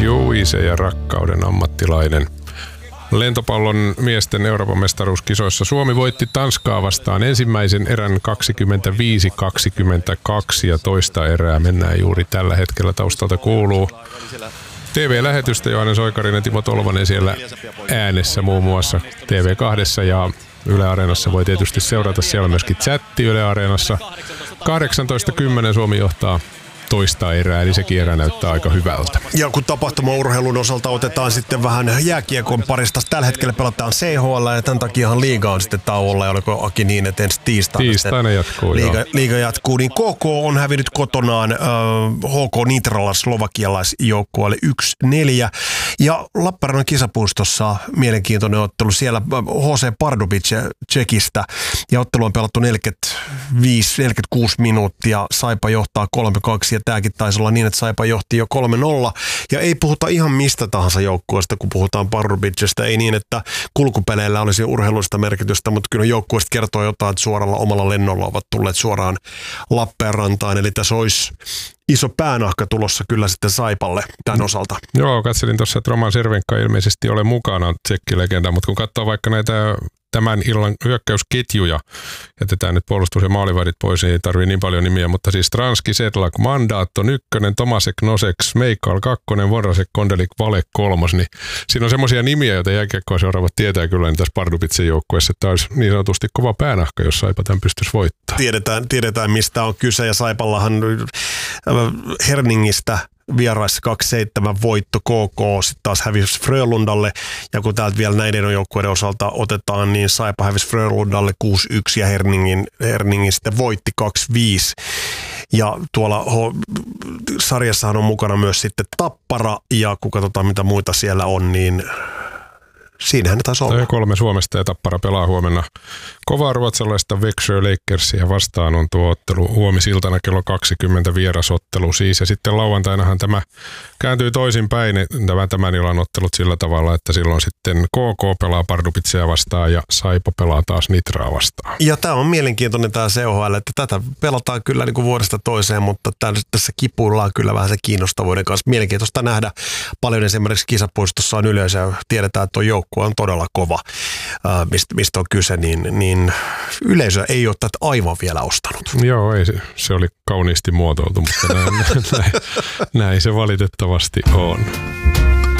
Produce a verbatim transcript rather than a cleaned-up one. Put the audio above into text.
Juise ja rakkauden ammattilainen. Lentopallon miesten Euroopan mestaruuskisoissa Suomi voitti Tanskaa vastaan ensimmäisen erän kaksikymmentäviisi kaksikymmentäkaksi ja toista erää mennään juuri tällä hetkellä. Taustalta kuuluu T V-lähetystä. Johannes Oikarinen ja Timo Tolvanen siellä äänessä muun muassa T V kaksi ja Yle Areenassa voi tietysti seurata. Siellä myöskin chatti Yle Areenassa. kahdeksantoista kymmenen Suomi johtaa toista erää, eli sekin erä näyttää aika hyvältä. Ja kun tapahtumaurheilun osalta otetaan sitten vähän jääkiekon parista, tällä hetkellä pelataan C H L ja tämän takiahan liiga on sitten tauolla, ja oliko Aki niin, että ensi tiistaina, tiistaina jatkuu, liiga, liiga jatkuu, niin K K on hävinnyt kotonaan äh, H K Nitralla slovakialaisjoukkueelle yksi neljä, ja Lappeenrannan kisapuistossa mielenkiintoinen ottelu, siellä H C Pardubic Tsekistä, ja ottelu on pelattu neljäkymmentäviisi neljäkymmentäkuusi minuuttia, Saipa johtaa kolme kaksi, ja tämäkin taisi olla niin, että Saipa johti jo kolme nolla. Ja ei puhuta ihan mistä tahansa joukkueesta, kun puhutaan Pardubicista. Ei niin, että kulkupeleillä olisi urheilullista merkitystä, mutta kyllä joukkueesta kertoo jotain, että suoralla omalla lennolla ovat tulleet suoraan Lappeenrantaan. Eli tässä olisi iso päänahka tulossa kyllä sitten Saipalle tämän osalta. Joo, katselin tuossa, että Roman Cervenka ilmeisesti ole mukana, tsekkilegenda, mutta kun katsoo vaikka näitä tämän illan hyökkäysketjuja, jätetään nyt puolustus- ja maalivahdit pois, niin ei tarvitse niin paljon nimiä, mutta siis Stranski, Sedlak, Mandaatto, Ykkönen, Tomasek, Nosek, Meikal, Kakkonen, Vorasek, Kondelik, Vale, Kolmos, niin siinä on semmoisia nimiä, joita jääkiekkoa seuraavat tietää kyllä niin tässä Pardubitsen joukkueessa, että tämä olisi niin sanotusti kova päänahka, jos Saipa tämän pystyisi voittamaan. Tiedetään, tiedetään mistä on kyse, ja Saipallahan Herningistä vieraissa kaksi seitsemän voitto, K K sitten taas hävisi Frölundalle, ja kun täältä vielä näiden joukkueiden osalta otetaan, niin Saipa hävisi Frölundalle kuusi yksi ja Herningin, Herningin sitten voitti kaksi viisi. Ja tuolla ho- sarjassahan on mukana myös sitten Tappara, ja kun katsotaan mitä muita siellä on, niin siinähän ne taisi olla. Tämä kolme Suomesta ja Tappara pelaa huomenna kovaa ruotsalaista Växjö Lakersia vastaan on tuo ottelu huomisiltana kello kaksikymmentä vierasottelu siis. Ja sitten lauantainahan tämä kääntyy toisinpäin, tämä tämän illan ottelut sillä tavalla, että silloin sitten K K pelaa Pardubitsia vastaan ja Saipa pelaa taas Nitraa vastaan. Ja tämä on mielenkiintoinen tämä C H L, että tätä pelataan kyllä niin kuin vuodesta toiseen, mutta tässä kipuillaan kyllä vähän se kiinnostavuuden kanssa. Mielenkiintoista nähdä paljon esimerkiksi kisapuistossa on yleisö, tiedetään, että tuo joukkue on todella kova, mistä, mistä on kyse, niin, niin yleisö ei ole tätä aivan vielä ostanut. Joo, ei se, se oli kauniisti muotoiltu, mutta näin, näin, näin se valitettavasti on.